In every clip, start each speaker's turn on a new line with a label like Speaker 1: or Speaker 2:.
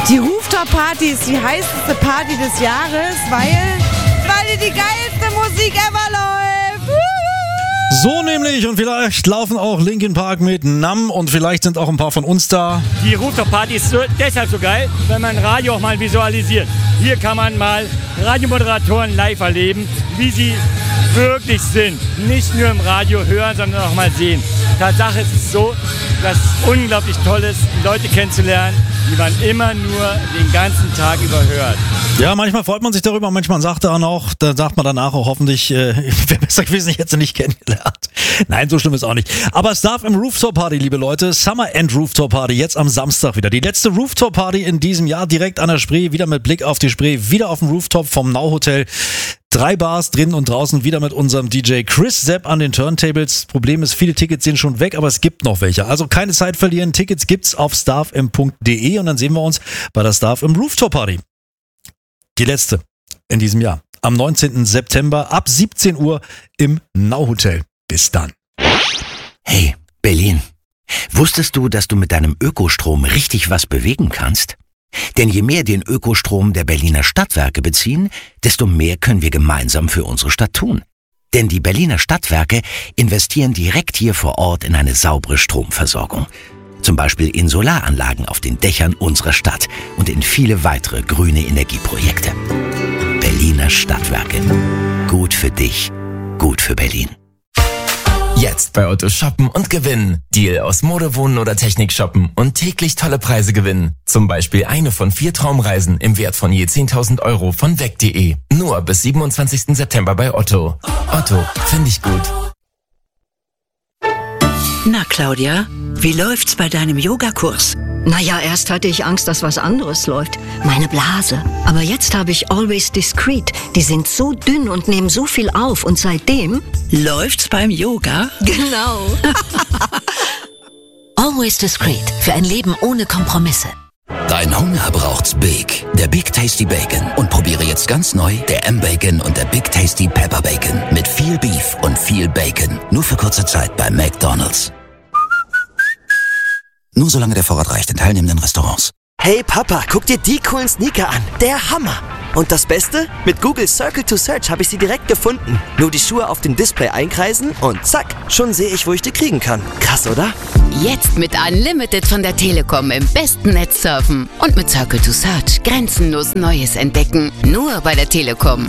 Speaker 1: Die Rooftop-Party ist die heißeste Party des Jahres, weil die geilste Musik ever läuft.
Speaker 2: So nämlich, und vielleicht laufen auch Linkin Park mit Numb und vielleicht sind auch ein paar von uns da.
Speaker 3: Die Rooftop-Party ist deshalb so geil, weil man Radio auch mal visualisiert. Hier kann man mal Radiomoderatoren live erleben, wie sie wirklich sind. Nicht nur im Radio hören, sondern auch mal sehen. Tatsache ist es so, dass es unglaublich toll ist, Leute kennenzulernen, die man immer nur den ganzen Tag über hört.
Speaker 2: Ja, manchmal freut man sich darüber, manchmal sagt man danach auch hoffentlich, wäre besser gewesen, ich hätte sie nicht kennengelernt. Nein, so schlimm ist auch nicht. Aber es darf im Rooftop Party, liebe Leute, Summer End Rooftop Party, jetzt am Samstag wieder. Die letzte Rooftop Party in diesem Jahr, direkt an der Spree, wieder mit Blick auf die Spree, wieder auf dem Rooftop vom Now Hotel. 3 Bars drinnen und draußen, wieder mit unserem DJ Chris Sepp an den Turntables. Problem ist, viele Tickets sind schon weg, aber es gibt noch welche. Also keine Zeit verlieren, Tickets gibt's auf starfm.de und dann sehen wir uns bei der Starfm Rooftop Party. Die letzte in diesem Jahr. Am 19. September ab 17 Uhr im Now Hotel. Bis dann.
Speaker 4: Hey, Berlin. Wusstest du, dass du mit deinem Ökostrom richtig was bewegen kannst? Denn je mehr den Ökostrom der Berliner Stadtwerke beziehen, desto mehr können wir gemeinsam für unsere Stadt tun. Denn die Berliner Stadtwerke investieren direkt hier vor Ort in eine saubere Stromversorgung. Zum Beispiel in Solaranlagen auf den Dächern unserer Stadt und in viele weitere grüne Energieprojekte. Berliner Stadtwerke. Gut für dich, gut für Berlin.
Speaker 5: Jetzt bei Otto shoppen und gewinnen. Deal aus Mode, Wohnen oder Technik shoppen und täglich tolle Preise gewinnen. Zum Beispiel eine von 4 Traumreisen im Wert von je 10.000 Euro von weg.de. Nur bis 27. September bei Otto. Otto, finde ich gut.
Speaker 6: Na Claudia, wie läuft's bei deinem Yogakurs?
Speaker 7: Naja, erst hatte ich Angst, dass was anderes läuft. Meine Blase. Aber jetzt habe ich Always Discreet. Die sind so dünn und nehmen so viel auf. Und seitdem...
Speaker 6: Läuft's beim Yoga?
Speaker 7: Genau.
Speaker 8: Always Discreet. Für ein Leben ohne Kompromisse.
Speaker 4: Dein Hunger braucht's Big. Der Big Tasty Bacon. Und probiere jetzt ganz neu der M-Bacon und der Big Tasty Pepper Bacon. Mit viel Beef und viel Bacon. Nur für kurze Zeit bei McDonald's. Nur solange der Vorrat reicht in teilnehmenden Restaurants.
Speaker 9: Hey Papa, guck dir die coolen Sneaker an. Der Hammer. Und das Beste? Mit Google Circle to Search habe ich sie direkt gefunden. Nur die Schuhe auf dem Display einkreisen und zack, schon sehe ich, wo ich die kriegen kann. Krass, oder?
Speaker 10: Jetzt mit Unlimited von der Telekom im besten Netz surfen. Und mit Circle to Search grenzenlos Neues entdecken. Nur bei der Telekom.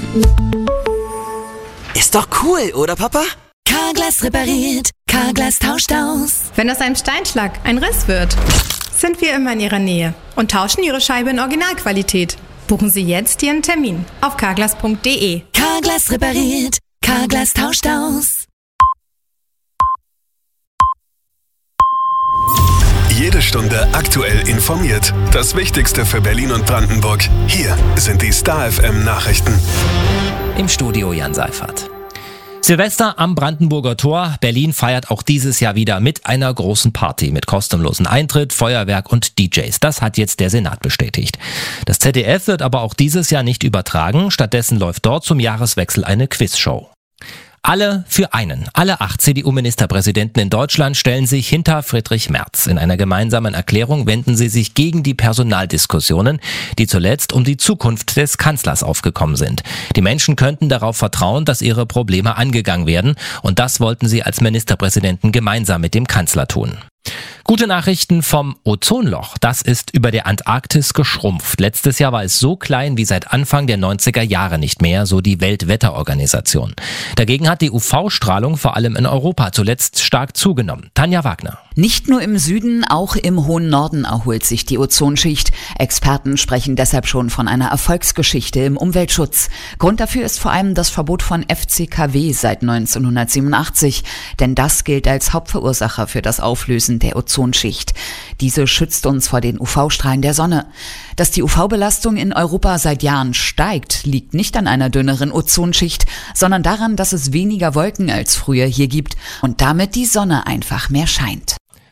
Speaker 9: Ist doch cool, oder Papa?
Speaker 8: Carglass repariert, Carglass tauscht aus.
Speaker 11: Wenn aus einem Steinschlag ein Riss wird, sind wir immer in Ihrer Nähe und tauschen Ihre Scheibe in Originalqualität. Buchen Sie jetzt Ihren Termin auf carglass.de.
Speaker 8: Carglass repariert, Carglass tauscht aus.
Speaker 12: Jede Stunde aktuell informiert. Das Wichtigste für Berlin und Brandenburg. Hier sind die Star FM Nachrichten.
Speaker 13: Im Studio Jan Seifert. Silvester am Brandenburger Tor. Berlin feiert auch dieses Jahr wieder mit einer großen Party mit kostenlosen Eintritt, Feuerwerk und DJs. Das hat jetzt der Senat bestätigt. Das ZDF wird aber auch dieses Jahr nicht übertragen. Stattdessen läuft dort zum Jahreswechsel eine Quizshow. Alle für einen. Alle 8 CDU-Ministerpräsidenten in Deutschland stellen sich hinter Friedrich Merz. In einer gemeinsamen Erklärung wenden sie sich gegen die Personaldiskussionen, die zuletzt um die Zukunft des Kanzlers aufgekommen sind. Die Menschen könnten darauf vertrauen, dass ihre Probleme angegangen werden, und das wollten sie als Ministerpräsidenten gemeinsam mit dem Kanzler tun. Gute Nachrichten vom Ozonloch. Das ist über der Antarktis geschrumpft. Letztes Jahr war es so klein wie seit Anfang der 90er Jahre nicht mehr, so die Weltwetterorganisation. Dagegen hat die UV-Strahlung vor allem in Europa zuletzt stark zugenommen. Tanja Wagner.
Speaker 14: Nicht nur im Süden, auch im hohen Norden erholt sich die Ozonschicht. Experten sprechen deshalb schon von einer Erfolgsgeschichte im Umweltschutz. Grund dafür ist vor allem das Verbot von FCKW seit 1987. Denn das gilt als Hauptverursacher für das Auflösen der Ozonschicht. Diese schützt uns vor den UV-Strahlen der Sonne. Dass die UV-Belastung in Europa seit Jahren steigt, liegt nicht an einer dünneren Ozonschicht, sondern daran, dass es weniger Wolken als früher hier gibt und damit die Sonne einfach mehr scheint.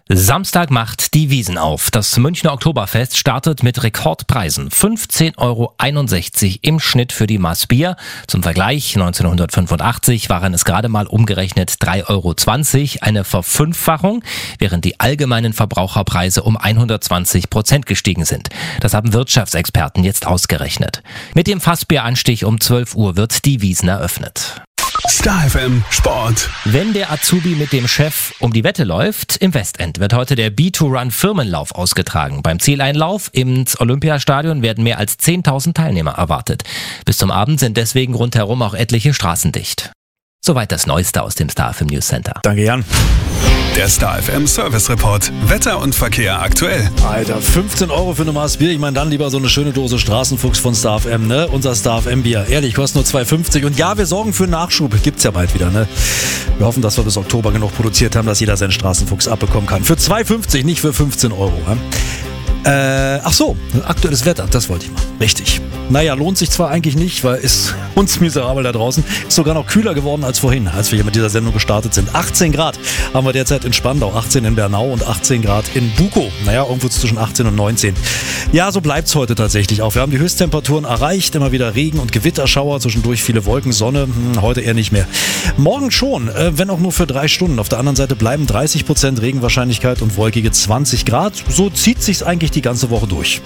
Speaker 13: Samstag macht die Wiesn auf. Das Münchner Oktoberfest startet mit Rekordpreisen. 15,61 € im Schnitt für die Maß Bier. Zum Vergleich, 1985 waren es gerade mal umgerechnet 3,20 €, eine Verfünffachung, während die allgemeinen Verbraucherpreise um 120% gestiegen sind. Das haben Wirtschaftsexperten jetzt ausgerechnet. Mit dem Fassbieranstich um 12 Uhr wird die Wiesn eröffnet.
Speaker 12: Star FM Sport.
Speaker 13: Wenn der Azubi mit dem Chef um die Wette läuft, im Westend wird heute der B2Run Firmenlauf ausgetragen. Beim Zieleinlauf ins Olympiastadion werden mehr als 10.000 Teilnehmer erwartet. Bis zum Abend sind deswegen rundherum auch etliche Straßen dicht. Soweit das Neueste aus dem Star FM News Center.
Speaker 2: Danke, Jan.
Speaker 12: Der Star FM Service Report. Wetter und Verkehr aktuell.
Speaker 2: Alter, 15 € für eine Maß Bier. Ich meine, dann lieber so eine schöne Dose Straßenfuchs von Star FM, ne? Unser Star FM Bier. Ehrlich, kostet nur 2,50 €. Und ja, wir sorgen für Nachschub. Gibt's ja bald wieder, ne? Wir hoffen, dass wir bis Oktober genug produziert haben, dass jeder seinen Straßenfuchs abbekommen kann. Für 2,50 €, nicht für 15 €. Ne? Ach so, aktuelles Wetter, das wollte ich mal. Richtig. Naja, lohnt sich zwar eigentlich nicht, weil ist uns miserabel da draußen. Ist sogar noch kühler geworden als vorhin, als wir hier mit dieser Sendung gestartet sind. 18 Grad haben wir derzeit in Spandau, 18 in Bernau und 18 Grad in Bukow. Naja, irgendwo zwischen 18 und 19. Ja, so bleibt's heute tatsächlich auch. Wir haben die Höchsttemperaturen erreicht, immer wieder Regen- und Gewitterschauer, zwischendurch viele Wolken, Sonne, heute eher nicht mehr. Morgen schon, wenn auch nur für 3 Stunden. Auf der anderen Seite bleiben 30% Regenwahrscheinlichkeit und wolkige 20 Grad. So zieht sich's eigentlich die ganze Woche durch.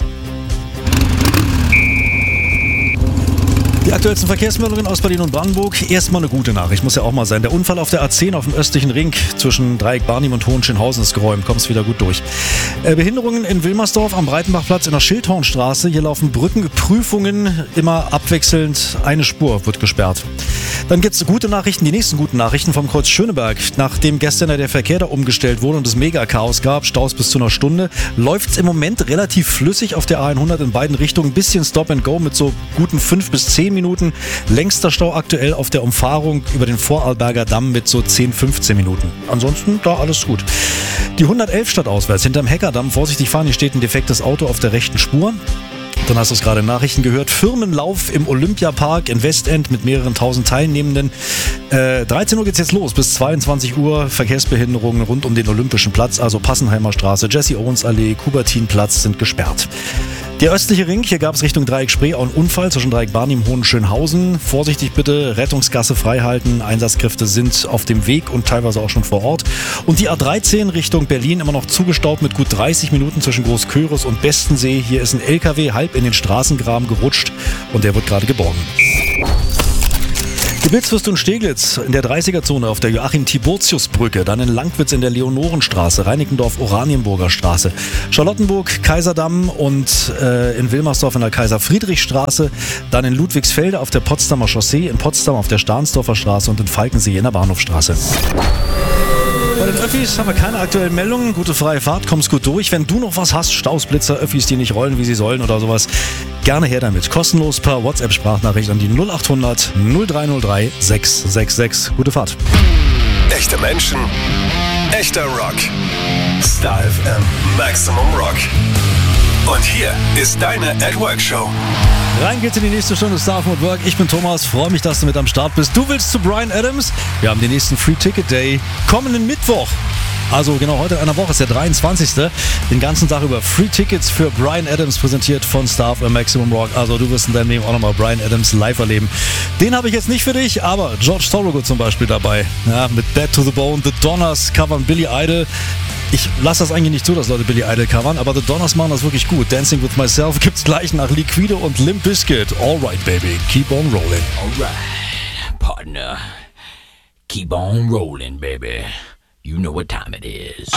Speaker 2: Die aktuellsten Verkehrsmeldungen aus Berlin und Brandenburg. Erstmal eine gute Nachricht, muss ja auch mal sein. Der Unfall auf der A10 auf dem östlichen Ring zwischen Dreieck-Barnim und Hohenschönhausen ist geräumt. Kommt's wieder gut durch. Behinderungen in Wilmersdorf am Breitenbachplatz in der Schildhornstraße. Hier laufen Brückenprüfungen immer abwechselnd. Eine Spur wird gesperrt. Dann gibt's gute Nachrichten, die nächsten guten Nachrichten vom Kreuz Schöneberg. Nachdem gestern der Verkehr da umgestellt wurde und es Mega-Chaos gab, Staus bis zu einer Stunde, läuft's im Moment relativ flüssig auf der A100 in beiden Richtungen. Ein bisschen Stop and Go mit so guten 5 bis 10 Minuten. Längster Stau aktuell auf der Umfahrung über den Vorarlberger Damm mit so 10, 15 Minuten. Ansonsten da alles gut. Die 111 stadtauswärts hinterm Heckerdamm. Vorsichtig fahren, hier steht ein defektes Auto auf der rechten Spur. Dann hast du es gerade in Nachrichten gehört. Firmenlauf im Olympiapark in Westend mit mehreren tausend Teilnehmenden. 13 Uhr geht's jetzt los, bis 22 Uhr. Verkehrsbehinderungen rund um den Olympischen Platz, also Passenheimer Straße, Jesse-Owens-Allee, Kubertinplatz sind gesperrt. Der östliche Ring, hier gab es Richtung Dreieck Spree auch einen Unfall zwischen Dreieck Barnim und Hohenschönhausen. Vorsichtig bitte, Rettungsgasse freihalten. Einsatzkräfte sind auf dem Weg und teilweise auch schon vor Ort. Und die A13 Richtung Berlin immer noch zugestaubt mit gut 30 Minuten zwischen Großköris und Bestensee. Hier ist ein LKW halb in den Straßengraben gerutscht und der wird gerade geborgen. Gebilsfürst und Steglitz in der 30er-Zone auf der Joachim-Tiburtius-Brücke, dann in Langwitz in der Leonorenstraße, Reinickendorf, Oranienburger Straße, Charlottenburg, Kaiserdamm und in Wilmersdorf in der Kaiser-Friedrich-Straße, dann in Ludwigsfelde auf der Potsdamer Chaussee, in Potsdam auf der Stahnsdorfer Straße und in Falkensee in der Bahnhofstraße. Bei den Öffis haben wir keine aktuellen Meldungen. Gute freie Fahrt, kommst gut durch. Wenn du noch was hast, Stausblitzer, Öffis, die nicht rollen, wie sie sollen oder sowas, gerne her damit. Kostenlos per WhatsApp-Sprachnachricht an die 0800 0303 666. Gute Fahrt.
Speaker 12: Echte Menschen, echter Rock. Star FM Maximum Rock. Und hier ist deine At-Work-Show.
Speaker 2: Rein geht's in die nächste Stunde Star FM at Work. Ich bin Thomas, freue mich, dass du mit am Start bist. Du willst zu Bryan Adams? Wir haben den nächsten Free Ticket Day kommenden Mittwoch. Also genau heute in einer Woche ist der 23. Den ganzen Tag über Free Tickets für Bryan Adams, präsentiert von Star FM Maximum Rock. Also du wirst in deinem Leben auch nochmal Bryan Adams live erleben. Den habe ich jetzt nicht für dich, aber George Thorogood zum Beispiel dabei. Ja, mit Bad to the Bone. The Donners covern Billy Idol. Ich lasse das eigentlich nicht zu, dass Leute Billy Idol covern, aber The Donners machen das wirklich gut. Dancing with Myself gibt's gleich nach Liquido und Limp Bizkit. Alright, baby, keep on rolling.
Speaker 15: Alright, partner. Keep on rolling, baby. You know what time it is.